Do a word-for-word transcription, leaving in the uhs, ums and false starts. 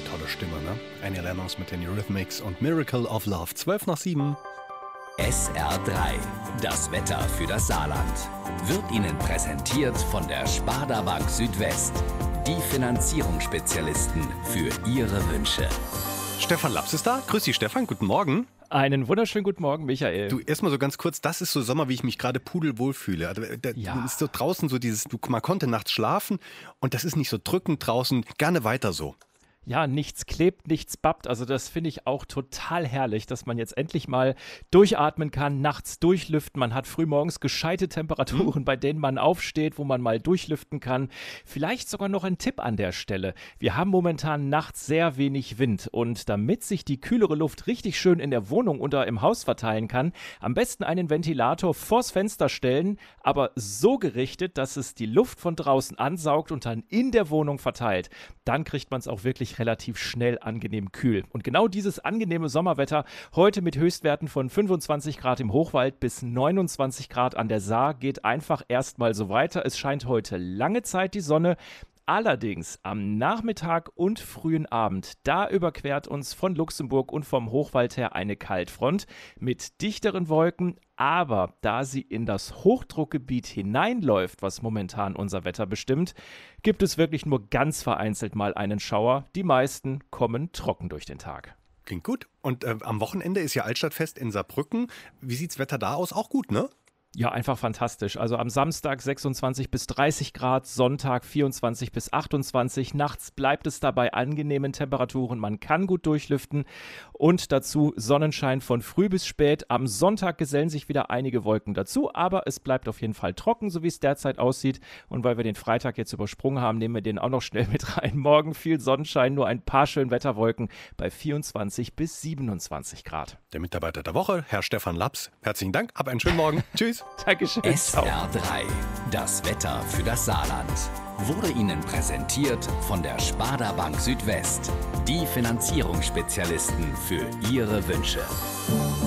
tolle Stimme, ne? Annie Lennox mit den Eurythmics und Miracle of Love. zwölf nach sieben. S R drei, das Wetter für das Saarland, wird Ihnen präsentiert von der Sparda Bank Südwest. Die Finanzierungsspezialisten für Ihre Wünsche. Stefan Laps ist da. Grüß dich, Stefan. Guten Morgen. Einen wunderschönen guten Morgen, Michael. Du, erstmal so ganz kurz, das ist so Sommer, wie ich mich gerade pudelwohl fühle. Also, da Ja. ist so draußen so dieses, du, man konnte nachts schlafen und das ist nicht so drückend draußen. Gerne weiter so. Ja, nichts klebt, nichts bappt. Also das finde ich auch total herrlich, dass man jetzt endlich mal durchatmen kann, nachts durchlüften. Man hat frühmorgens gescheite Temperaturen, bei denen man aufsteht, wo man mal durchlüften kann. Vielleicht sogar noch ein Tipp an der Stelle. Wir haben momentan nachts sehr wenig Wind und damit sich die kühlere Luft richtig schön in der Wohnung oder im Haus verteilen kann, am besten einen Ventilator vors Fenster stellen, aber so gerichtet, dass es die Luft von draußen ansaugt und dann in der Wohnung verteilt. Dann kriegt man es auch wirklich relativ schnell angenehm kühl. Und genau dieses angenehme Sommerwetter heute mit Höchstwerten von fünfundzwanzig Grad im Hochwald bis neunundzwanzig Grad an der Saar geht einfach erstmal so weiter. Es scheint heute lange Zeit die Sonne. Allerdings am Nachmittag und frühen Abend, da überquert uns von Luxemburg und vom Hochwald her eine Kaltfront mit dichteren Wolken, aber da sie in das Hochdruckgebiet hineinläuft, was momentan unser Wetter bestimmt, gibt es wirklich nur ganz vereinzelt mal einen Schauer. Die meisten kommen trocken durch den Tag. Klingt gut. Und äh, am Wochenende ist ja Altstadtfest in Saarbrücken. Wie sieht's Wetter da aus? Auch gut, ne? Ja, einfach fantastisch. Also am Samstag sechsundzwanzig bis dreißig Grad, Sonntag vierundzwanzig bis achtundzwanzig. Nachts bleibt es dabei angenehmen Temperaturen. Man kann gut durchlüften und dazu Sonnenschein von früh bis spät. Am Sonntag gesellen sich wieder einige Wolken dazu, aber es bleibt auf jeden Fall trocken, so wie es derzeit aussieht. Und weil wir den Freitag jetzt übersprungen haben, nehmen wir den auch noch schnell mit rein. Morgen viel Sonnenschein, nur ein paar schöne Wetterwolken bei vierundzwanzig bis siebenundzwanzig Grad. Der Mitarbeiter der Woche, Herr Stefan Laps. Herzlichen Dank, hab einen schönen Morgen. Tschüss. Dankeschön. S R drei, das Wetter für das Saarland, wurde Ihnen präsentiert von der Sparda Bank Südwest. Die Finanzierungsspezialisten für Ihre Wünsche.